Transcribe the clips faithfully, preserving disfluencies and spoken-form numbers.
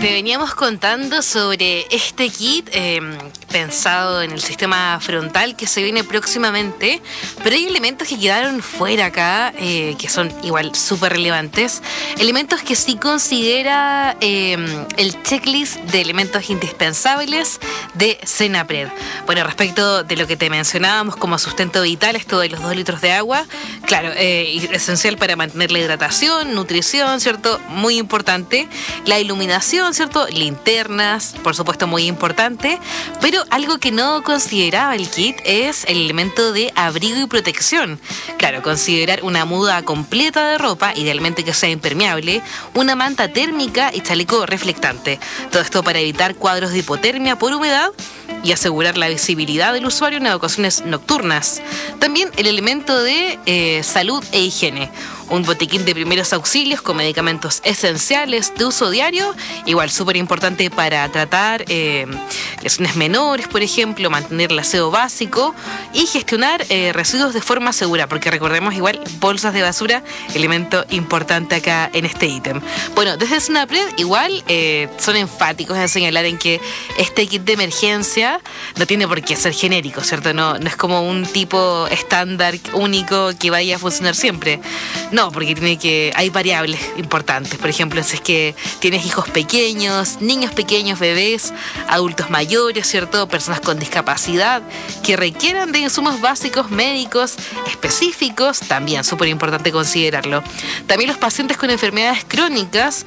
te veníamos contando sobre este kit eh, pensado en el sistema frontal que se viene próximamente, pero hay elementos que quedaron fuera acá, eh, que son igual súper relevantes, elementos que sí considera eh, el checklist de elementos indispensables de Senapred. Bueno, respecto de lo que te mencionábamos como sustento vital, esto de los dos litros de agua, claro, eh, esencial para mantener la hidratación, nutrición, ¿cierto? Muy importante. La iluminación, ¿cierto? Linternas, por supuesto, muy importante. Pero algo que no consideraba el kit es el elemento de abrigo y protección. Claro, considerar una muda completa de ropa, idealmente que sea impermeable, una manta térmica y chaleco reflectante. Todo esto para evitar cuadros de hipotermia por humedad y asegurar la visibilidad del usuario en ocasiones nocturnas. También el elemento de eh, salud e higiene. Un botiquín de primeros auxilios con medicamentos esenciales de uso diario, igual súper importante para tratar eh, lesiones menores, por ejemplo, mantener el aseo básico y gestionar eh, residuos de forma segura, porque recordemos igual bolsas de basura, elemento importante acá en este ítem. Bueno, desde Senapred igual eh, son enfáticos en señalar en que este kit de emergencia no tiene por qué ser genérico, ¿cierto? No, no es como un tipo estándar único que vaya a funcionar siempre. No, porque tiene que hay variables importantes. Por ejemplo, si es que tienes hijos pequeños, niños pequeños, bebés, adultos mayores, ¿cierto? Personas con discapacidad que requieran de insumos básicos médicos específicos, también súper importante considerarlo. También los pacientes con enfermedades crónicas,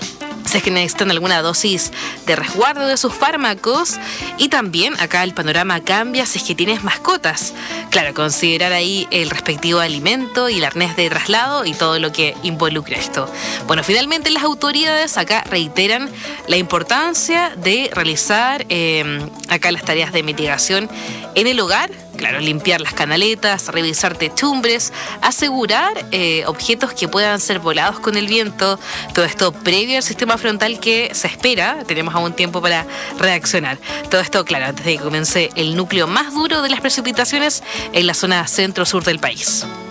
si es que necesitan alguna dosis de resguardo de sus fármacos. Y también acá el panorama cambia si es que tienes mascotas. Claro, considerar ahí el respectivo alimento y el arnés de traslado y todo lo que involucra esto. Bueno, finalmente las autoridades acá reiteran la importancia de realizar eh, acá las tareas de mitigación en el hogar. Claro, limpiar las canaletas, revisar techumbres, asegurar eh, objetos que puedan ser volados con el viento. Todo esto previo al sistema frontal que se espera. Tenemos aún tiempo para reaccionar. Todo esto, claro, antes de que comience el núcleo más duro de las precipitaciones en la zona centro-sur del país.